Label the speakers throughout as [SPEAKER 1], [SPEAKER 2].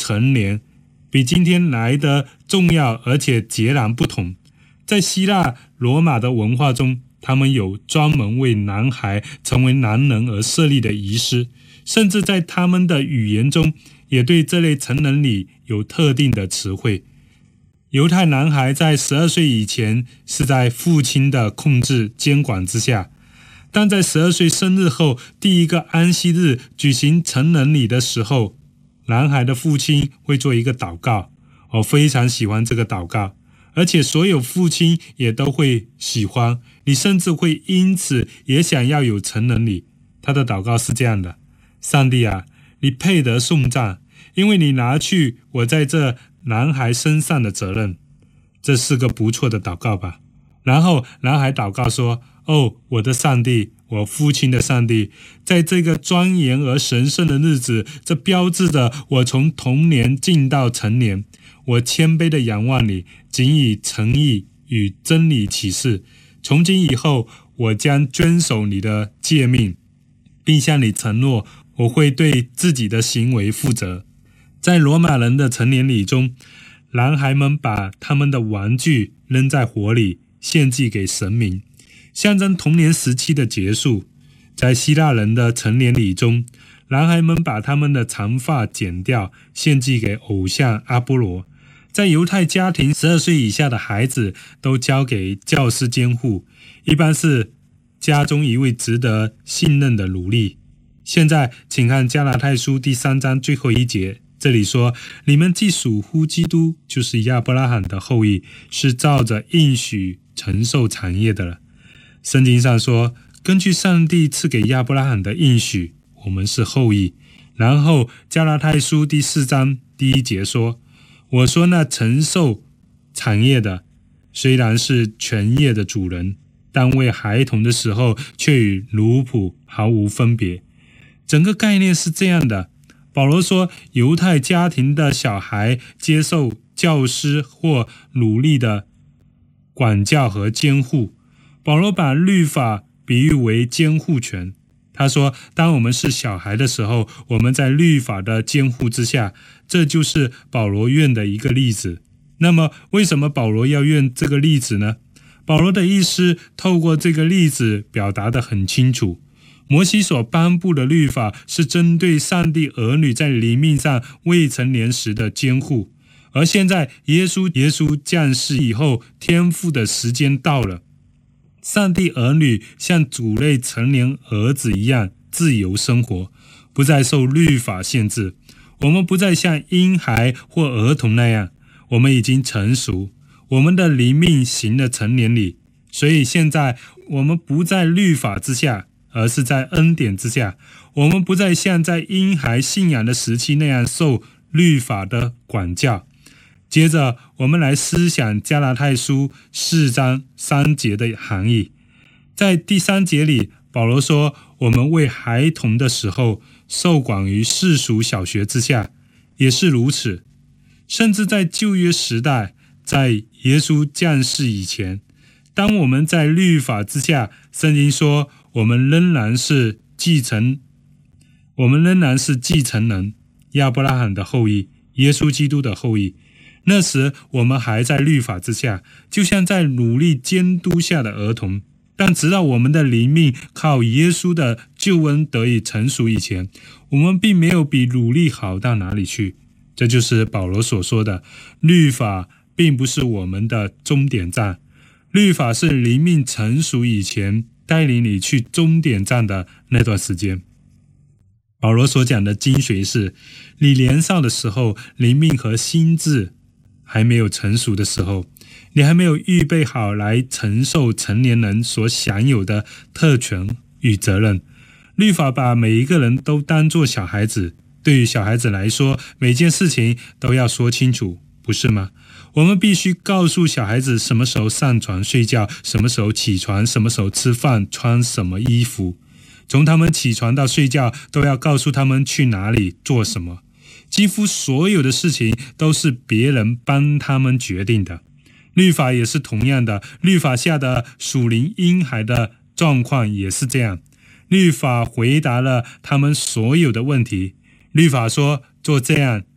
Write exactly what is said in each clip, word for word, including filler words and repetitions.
[SPEAKER 1] 成年比今天来得重要，而且截然不同。在希腊罗马的文化中，他们有专门为男孩成为男人而设立的仪式，甚至在他们的语言中也对这类成人礼有特定的词汇。犹太男孩在十二岁以前是在父亲的控制监管之下，但在十二岁生日后第一个安息日举行成人礼的时候，男孩的父亲会做一个祷告。我非常喜欢这个祷告，而且所有父亲也都会喜欢，你甚至会因此也想要有成人礼。他的祷告是这样的：上帝啊，你配得颂赞，因为你拿去我在这男孩身上的责任。这是个不错的祷告吧。然后男孩祷告说：哦，我的上帝，我父亲的上帝，在这个庄严而神圣的日子，这标志着我从童年进到成年。我谦卑的仰望你，仅以诚意与真理起誓。从今以后，我将遵守你的诫命，并向你承诺，我会对自己的行为负责。在罗马人的成年礼中，男孩们把他们的玩具扔在火里，献祭给神明，象征童年时期的结束。在希腊人的成年礼中，男孩们把他们的长发剪掉，献祭给偶像阿波罗。在犹太家庭，十二岁以下的孩子都交给教师监护，一般是家中一位值得信任的奴隶。现在请看加拉太书第三章最后一节，这里说：你们既属乎基督，就是亚伯拉罕的后裔，是照着应许承受产业的了。圣经上说，根据上帝赐给亚伯拉罕的应许，我们是后裔。然后加拉太书第四章第一节说：我说那承受产业的，虽然是全业的主人，但为孩童的时候却与奴仆毫无分别。整个概念是这样的，保罗说犹太家庭的小孩接受教师或奴隶的管教和监护。保罗把律法比喻为监护权。他说，当我们是小孩的时候，我们在律法的监护之下，这就是保罗愿的一个例子。那么为什么保罗要愿这个例子呢？保罗的意思透过这个例子表达得很清楚。摩西所颁布的律法是针对上帝儿女在灵命上未成年时的监护，而现在耶稣耶稣降世以后，天父的时间到了，上帝儿女像主类成年儿子一样自由生活，不再受律法限制。我们不再像婴孩或儿童那样，我们已经成熟，我们的灵命行了成年礼。所以现在我们不在律法之下，而是在恩典之下。我们不再像在婴孩信仰的时期那样受律法的管教。接着我们来思想加拉太书四章三节的含义。在第三节里，保罗说我们为孩童的时候受管于世俗小学之下，也是如此。甚至在旧约时代，在耶稣降世以前，当我们在律法之下，圣经说我们仍然是继承我们仍然是继承人，亚伯拉罕的后裔，耶稣基督的后裔。那时我们还在律法之下，就像在奴隶监督下的儿童。但直到我们的灵命靠耶稣的救恩得以成熟以前，我们并没有比奴隶好到哪里去。这就是保罗所说的，律法并不是我们的终点站，律法是灵命成熟以前带领你去终点站的那段时间。保罗所讲的精髓是，你年少的时候，灵命和心智还没有成熟的时候，你还没有预备好来承受成年人所享有的特权与责任。律法把每一个人都当作小孩子，对于小孩子来说，每件事情都要说清楚，不是吗？我们必须告诉小孩子什么时候上床睡觉，什么时候起床，什么时候吃饭，穿什么衣服。从他们起床到睡觉，都要告诉他们去哪里做什么。几乎所有的事情都是别人帮他们决定的。律法也是同样的，律法下的属灵婴孩的状况也是这样。律法回答了他们所有的问题。律法说做这样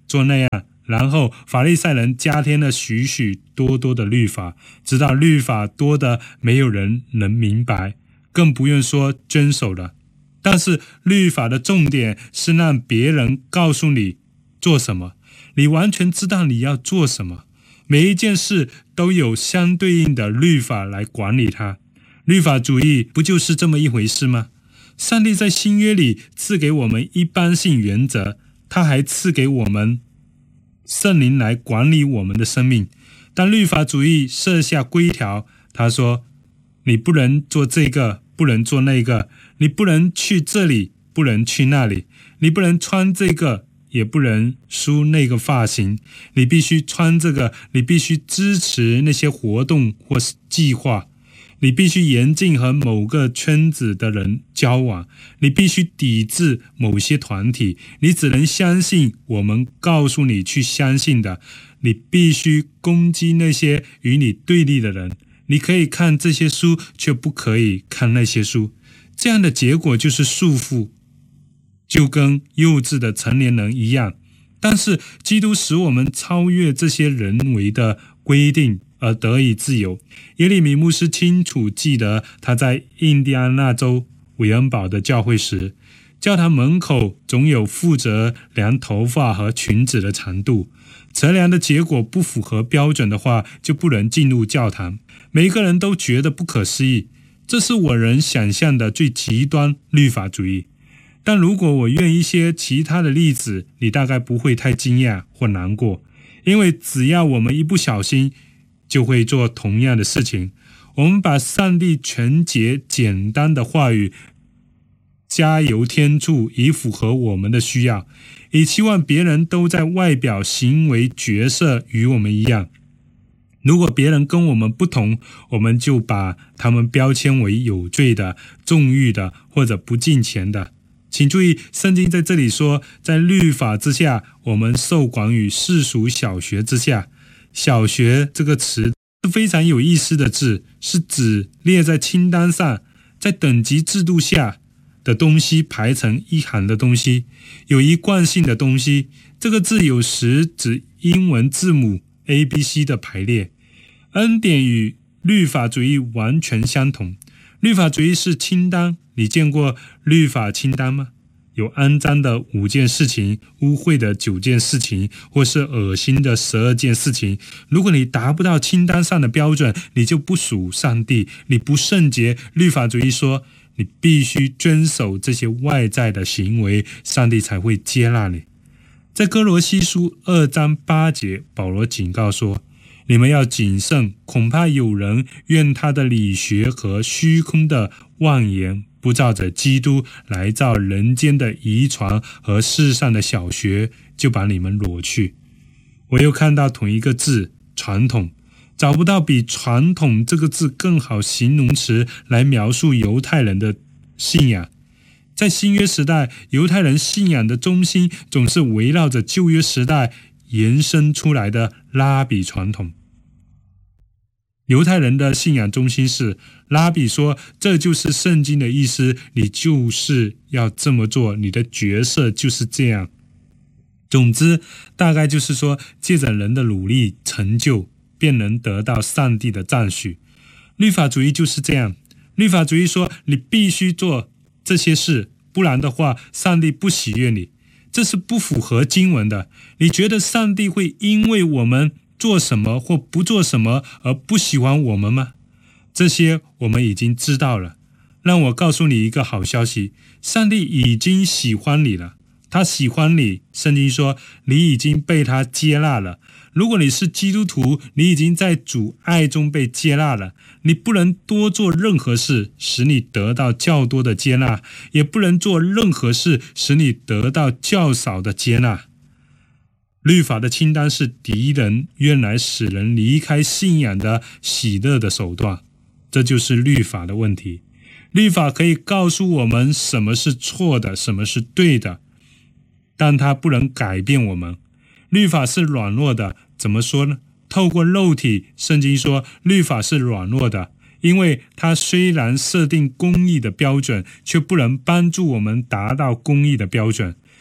[SPEAKER 1] 做那样，然后法利赛人加添了许许多多的律法，直到律法多得没有人能明白，更不用说遵守了。但是律法的重点是让别人告诉你做什么，你完全知道你要做什么。每一件事都有相对应的律法来管理它。律法主义不就是这么一回事吗？上帝在新约里赐给我们一般性原则，他还赐给我们圣灵来管理我们的生命。当律法主义设下规条，他说你不能做这个，不能做那个，你不能去这里，不能去那里，你不能穿这个，也不能梳那个发型，你必须穿这个，你必须支持那些活动或是计划，你必须严禁和某个圈子的人交往，你必须抵制某些团体，你只能相信我们告诉你去相信的，你必须攻击那些与你对立的人，你可以看这些书，却不可以看那些书。这样的结果就是束缚，就跟幼稚的成年人一样。但是基督使我们超越这些人为的规定而得以自由。耶利米牧师清楚记得他在印第安纳州韦恩堡的教会时，教堂门口总有负责量头发和裙子的长度，测量的结果不符合标准的话，就不能进入教堂。每个人都觉得不可思议，这是我能想象的最极端律法主义。但如果我用一些其他的例子，你大概不会太惊讶或难过，因为只要我们一不小心，就会做同样的事情。我们把上帝纯洁简单的话语加油添醋，以符合我们的需要，以期望别人都在外表行为角色与我们一样。如果别人跟我们不同，我们就把他们标签为有罪的、纵欲的或者不敬虔的。请注意，圣经在这里说，在律法之下，我们受管于世俗小学之下。小学这个词是非常有意思的字，是指列在清单上，在等级制度下的东西排成一行的东西，有一贯性的东西。这个字有时指英文字母 A B C 的排列。恩典与律法主义完全相同。律法主义是清单，你见过律法清单吗？有肮脏的五件事情，污秽的九件事情，或是恶心的十二件事情。如果你达不到清单上的标准，你就不属上帝，你不圣洁。律法主义说，你必须遵守这些外在的行为，上帝才会接纳你。在哥罗西书二章八节，保罗警告说，你们要谨慎，恐怕有人愿他的理学和虚空的妄言，不照着基督来照人间的遗传和世上的小学，就把你们裸去。我又看到同一个字，传统，找不到比传统这个字更好形容词来描述犹太人的信仰。在新约时代，犹太人信仰的中心总是围绕着旧约时代延伸出来的拉比传统。犹太人的信仰中心是拉比说，这就是圣经的意思，你就是要这么做，你的角色就是这样。总之，大概就是说，借着人的努力成就，便能得到上帝的赞许。律法主义就是这样。律法主义说，你必须做这些事，不然的话，上帝不喜悦你。这是不符合经文的。你觉得上帝会因为我们做什么或不做什么而不喜欢我们吗？这些我们已经知道了。让我告诉你一个好消息，上帝已经喜欢你了。他喜欢你，圣经说你已经被他接纳了。如果你是基督徒，你已经在主爱中被接纳了。你不能多做任何事使你得到较多的接纳，也不能做任何事使你得到较少的接纳。律法的清单是敌人用来使人离开信仰的喜乐的手段，这就是律法的问题。律法可以告诉我们什么是错的，什么是对的，但它不能改变我们。律法是软弱的，怎么说呢？透过肉体，圣经说律法是软弱的，因为它虽然设定公义的标准，却不能帮助我们达到公义的标准。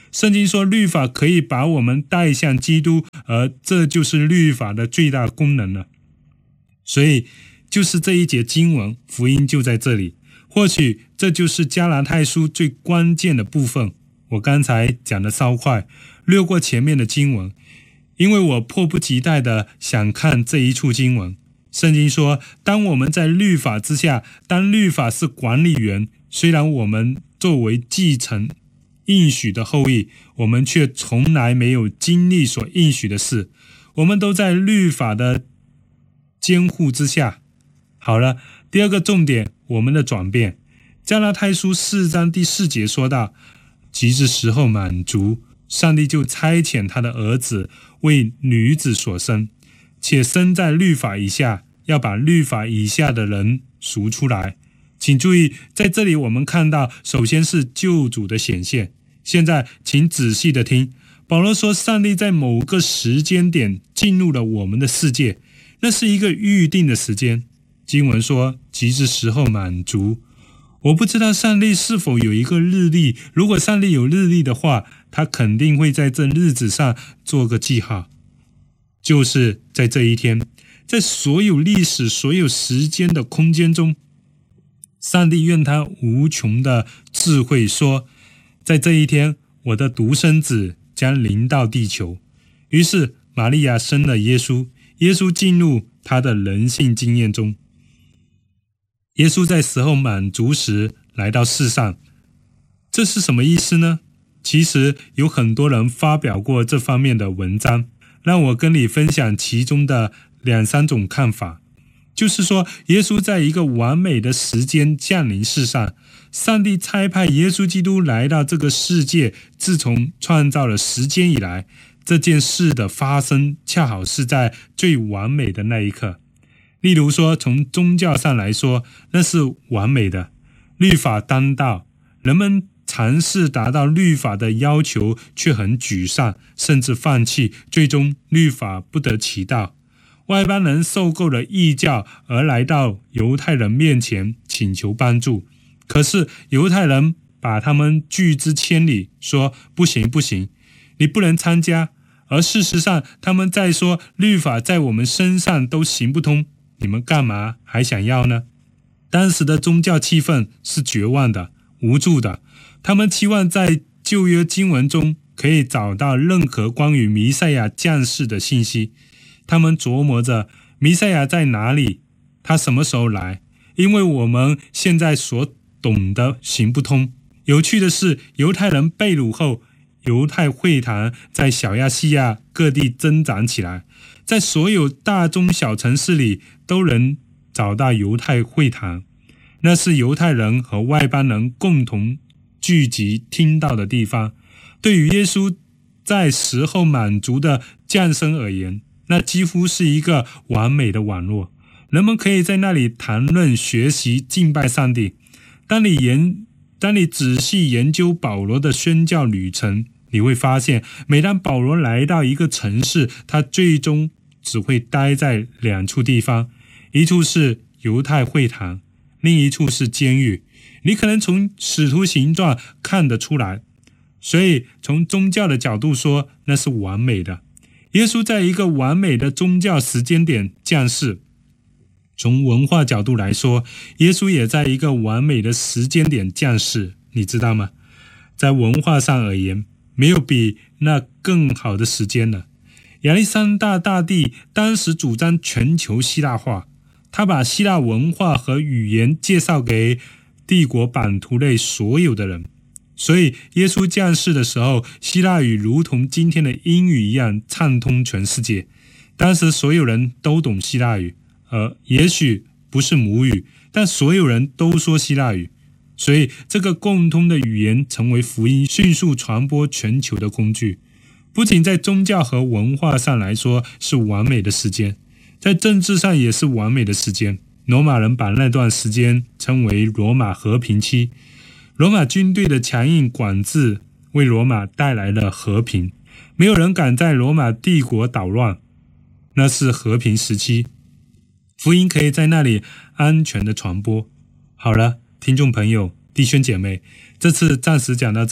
[SPEAKER 1] 圣经说律法可以把我们带向基督，而这就是律法的最大功能了。所以就是这一节经文，福音就在这里。或许这就是加拉太书最关键的部分。我刚才讲的稍快，略过前面的经文，因为我迫不及待的想看这一处经文。圣经说，当我们在律法之下，当律法是管理员，虽然我们作为继承应许的后裔，我们却从来没有经历所应许的事，我们都在律法的监护之下。好了，第二个重点，我们的转变。加拉太书四章第四节说到，及至时候满足，上帝就差遣他的儿子为女子所生，且生在律法以下，要把律法以下的人赎出来。请注意，在这里我们看到，首先是救主的显现。现在请仔细的听，保罗说上帝在某个时间点进入了我们的世界，那是一个预定的时间。经文说及至时候满足，我不知道上帝是否有一个日历，如果上帝有日历的话，他肯定会在这日子上做个记号，就是在这一天，在所有历史所有时间的空间中，上帝愿他无穷的智慧说，在这一天我的独生子将临到地球。于是玛利亚生了耶稣，耶稣进入他的人性经验中。耶稣在时候满足时来到世上，这是什么意思呢？其实有很多人发表过这方面的文章，让我跟你分享其中的两三种看法。就是说，耶稣在一个完美的时间降临世上，上帝差派耶稣基督来到这个世界，自从创造了时间以来，这件事的发生恰好是在最完美的那一刻。例如说，从宗教上来说，那是完美的，律法当道，人们尝试达到律法的要求，却很沮丧，甚至放弃，最终律法不得其道。外邦人受够了异教，而来到犹太人面前请求帮助，可是犹太人把他们拒之千里，说不行不行，你不能参加。而事实上他们在说，律法在我们身上都行不通，你们干嘛还想要呢？当时的宗教气氛是绝望的、无助的，他们期望在旧约经文中可以找到任何关于弥赛亚降世的信息。他们琢磨着弥赛亚在哪里，他什么时候来，因为我们现在所懂的行不通。有趣的是，犹太人被掳后，犹太会堂在小亚细亚各地增长起来，在所有大中小城市里都能找到犹太会堂，那是犹太人和外邦人共同聚集听到的地方。对于耶稣在时候满足的降生而言，那几乎是一个完美的网络，人们可以在那里谈论、学习、敬拜上帝。当你研当你仔细研究保罗的宣教旅程，你会发现，每当保罗来到一个城市，他最终只会待在两处地方，一处是犹太会堂，另一处是监狱。你可能从使徒行传看得出来，所以从宗教的角度说，那是完美的。耶稣在一个完美的宗教时间点降世。从文化角度来说，耶稣也在一个完美的时间点降世，你知道吗？在文化上而言，没有比那更好的时间了。亚历山大大帝当时主张全球希腊化，他把希腊文化和语言介绍给帝国版图内所有的人。所以耶稣降世的时候，希腊语如同今天的英语一样畅通全世界。当时所有人都懂希腊语，呃，也许不是母语，但所有人都说希腊语。所以这个共通的语言成为福音迅速传播全球的工具。不仅在宗教和文化上来说是完美的时间，在政治上也是完美的时间。罗马人把那段时间称为罗马和平期。罗马军队的强硬管制为罗马带来了和平，没有人敢在罗马帝国捣乱，那是和平时期，福音可以在那里安全的传播。好了，听众朋友、弟兄姐妹，这次暂时讲到这里，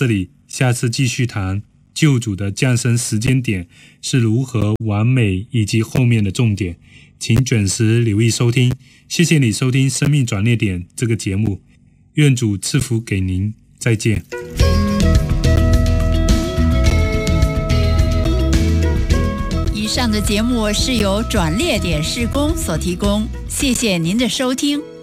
[SPEAKER 1] 下次继续谈救主的降生时间点是如何完美，以及后面的重点，请准时留意收听。谢谢你收听生命转捩点这个节目，愿主赐福给您，再见。
[SPEAKER 2] 以上的节目是由转捩点事工所提供，谢谢您的收听。